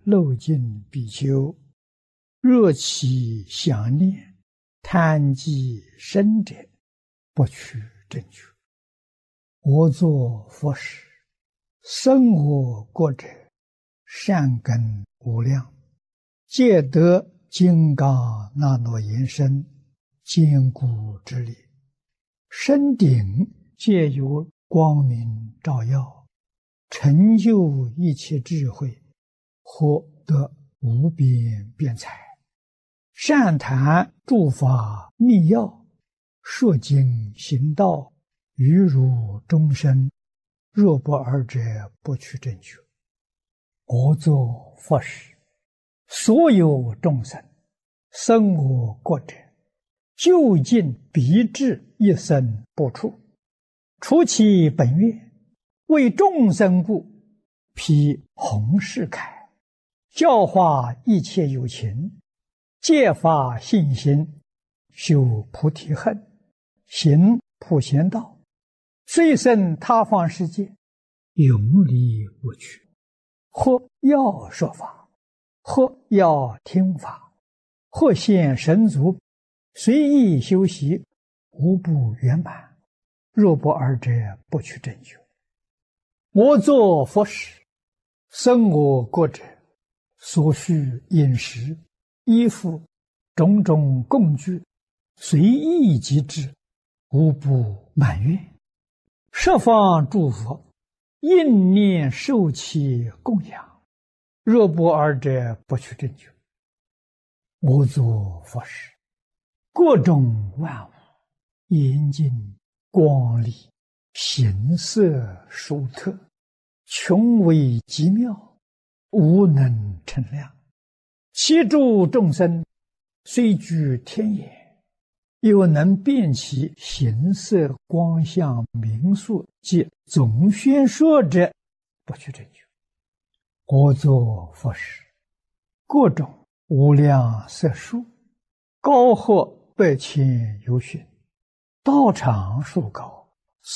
漏尽比丘，若其想念，贪积生者，不取正觉。我作佛时，生我国者，善根无量，皆得金刚那罗延伸，坚固之力。身顶皆有光明照耀，成就一切智慧，获得无边辩才。善谈诸法密要，说经行道，于如众生，若不尔者，不取正觉。我作佛时，所有众生生我国者，究竟必至一生不处，除其本愿，为众生故，披弘誓铠，教化一切有情，戒发信心，修菩提恨，行普贤道，虽生他方世界，永离不去。或要说法，或要听法，或现神足，随意修习，无不圆满。若不尔者，不取正觉。我作佛时，生我国者，所需饮食、衣服、种种供具，随意即至，无不满愿。十方诸佛应念受其供养，若不尔者，不取正觉。我作佛时，各种万物严净光丽，形色殊特，穷微极妙，无能称量。其诸众生虽居天眼，又能辨其形色光相名数及总宣说者，不取正觉。我作佛时，各种无量色数，高或百千由旬，道场数高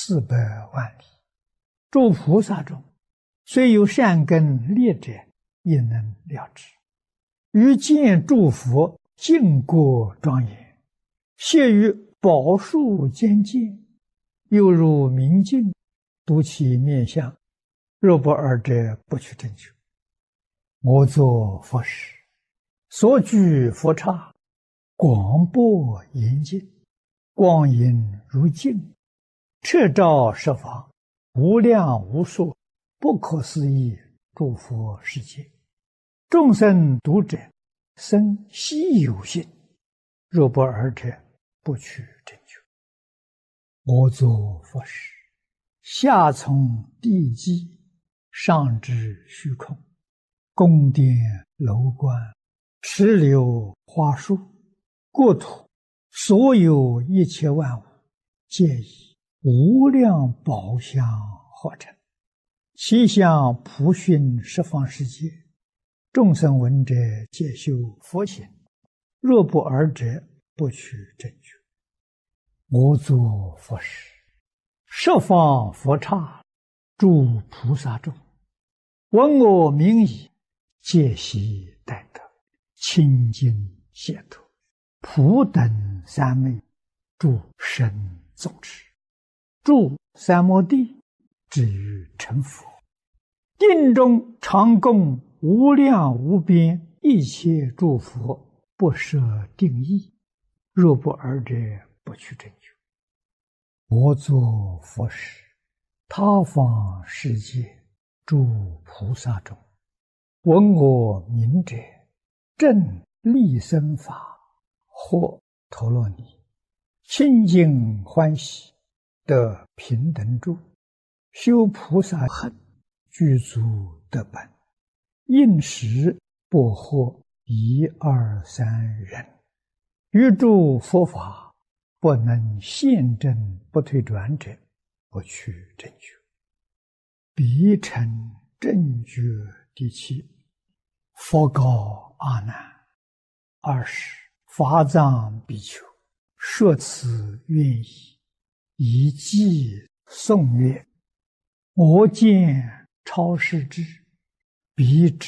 400万里。诸菩萨中，虽有善根劣者，也能了知。于见诸佛净国庄严，谢于宝树间见，犹如明镜，睹其面相，若不尔者，不取正觉。我作佛时，所居佛刹，广博严净，光影如镜，彻照十方，无量无数，不可思议诸佛世界。众生读者，生希有信，若不尔者，不取正觉。我作佛时，下从地基，上至虚空，宫殿楼观，池流花树，国土所有一切万物，皆以无量宝相化成，其相普熏十方世界。众生闻者，皆修佛行，若不尔者，不取正觉。我作佛时，十方佛刹，诸菩萨众，闻我名已，皆悉待得，清净解脱，普等三昧，诸神众持，住三摩地，至于成佛。定中常供无量无边一切诸佛，不设定义，若不尔者，不取正觉。我作佛时，他方世界诸菩萨中，闻我名者，正利生法，或陀罗尼，清净欢喜，得平等住，修菩萨恨，具足得本，应时不获1、2、3人，于诸佛法不能现证不退转者，不取正觉。彼成正觉第7。佛告阿难：20法藏比丘，说此愿已，以偈颂曰：我见超世之，彼之